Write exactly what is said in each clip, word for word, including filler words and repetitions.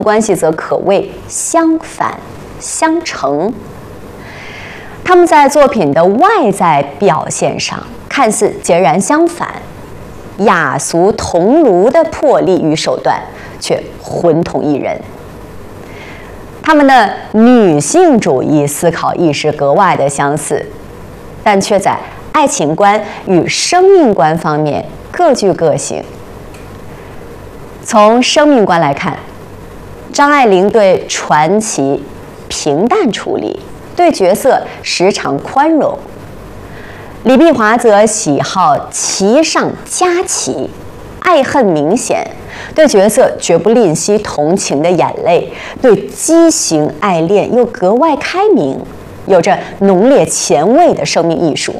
关系则可谓相反相成。他们在作品的外在表现上看似截然相反，雅俗同炉的魄力与手段却浑同一人。他们的女性主义思考意识格外的相似，但却在爱情观与生命观方面各具个性。从生命观来看，张爱玲对传奇平淡处理，对角色时常宽容；李碧华则喜好奇上加奇，爱恨明显，对角色绝不吝惜同情的眼泪，对畸形爱恋又格外开明，有着浓烈前卫的生命艺术。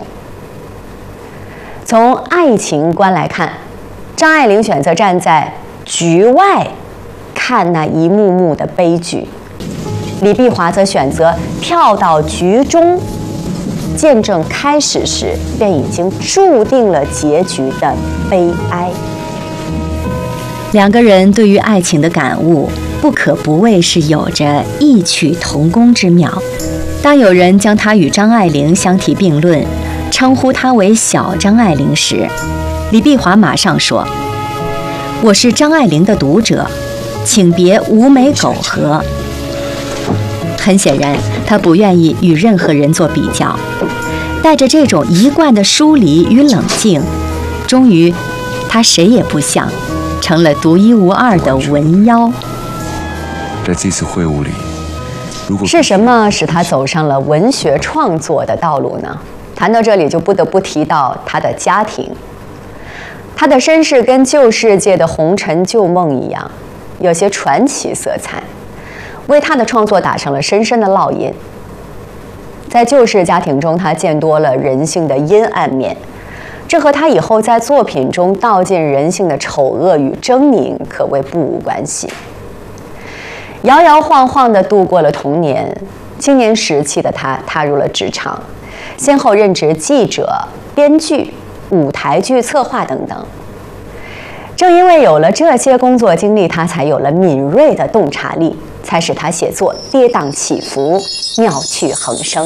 从爱情观来看，张爱玲选择站在局外看那一幕幕的悲剧，李碧华则选择跳到局中，见证开始时便已经注定了结局的悲哀。 两个人对于爱情的感悟，不可不谓是有着异曲同工之妙。当有人将他与张爱玲相提并论，称呼他为小张爱玲时，李碧华马上说：“我是张爱玲的读者，请别无美苟合。”很显然，他不愿意与任何人做比较，带着这种一贯的疏离与冷静，终于，他谁也不像，成了独一无二的文妖。 在这次会晤里，如果是什么使他走上了文学创作的道路呢？谈到这里，就不得不提到他的家庭。他的身世跟旧世界的红尘旧梦一样，有些传奇色彩，为他的创作打上了深深的烙印。在旧式家庭中，他见多了人性的阴暗面，这和他以后在作品中道尽人性的丑恶与狰狞可谓不无关系。摇摇晃晃地度过了童年，青年时期的他踏入了职场，先后任职记者、编剧、舞台剧策划等等。正因为有了这些工作经历，他才有了敏锐的洞察力，才使他写作跌宕起伏、妙趣横生。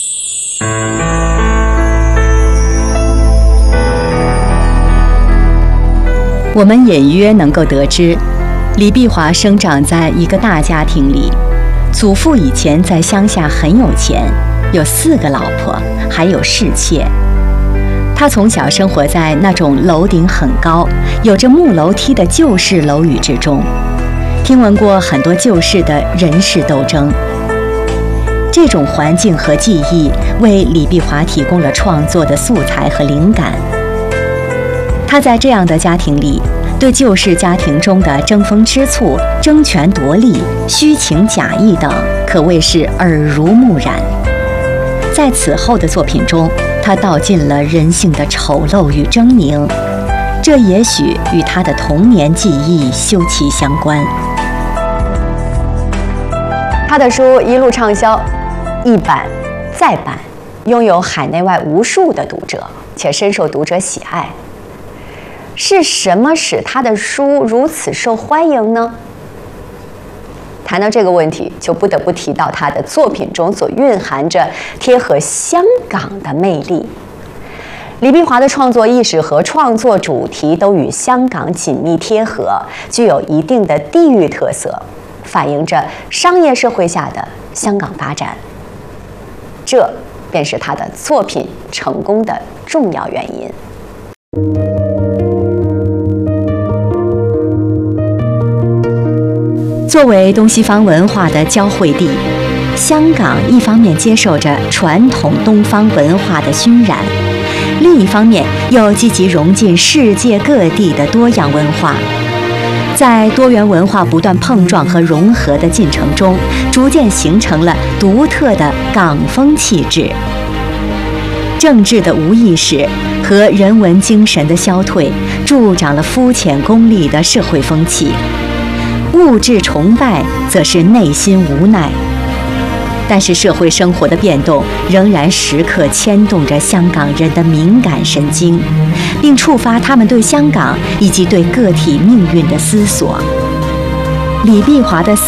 我们隐约能够得知，李碧华生长在一个大家庭里，祖父以前在乡下很有钱，有四个老婆，还有侍妾。他从小生活在那种楼顶很高、有着木楼梯的旧式楼宇之中，听闻过很多旧式的人事斗争。这种环境和记忆为李碧华提供了创作的素材和灵感。他在这样的家庭里，对旧式家庭中的争风吃醋、争权夺利、虚情假意等，可谓是耳濡目染。在此后的作品中，他道尽了人性的丑陋与狰狞，这也许与他的童年记忆休戚相关。 他的书一路畅销，一版再版，拥有海内外无数的读者，且深受读者喜爱。是什么使他的书如此受欢迎呢？谈到这个问题，就不得不提到他的作品中所蕴含着贴合香港的魅力。李碧华的创作意识和创作主题都与香港紧密贴合，具有一定的地域特色，反映着商业社会下的香港发展。这便是他的作品成功的重要原因。 作为东西方文化的交汇地，香港一方面接受着传统东方文化的熏染，另一方面又积极融进世界各地的多样文化。在多元文化不断碰撞和融合的进程中，逐渐形成了独特的港风气质。政治的无意识和人文精神的消退，助长了肤浅功利的社会风气。物质崇拜则是内心无奈，但是社会生活的变动仍然时刻牵动着香港人的敏感神经，并触发他们对香港以及对个体命运的思索。李碧华的